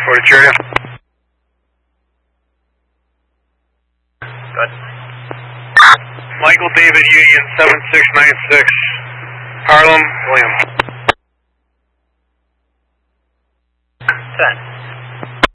42 area. Good. Michael David Union 7696, Harlem, William. 10.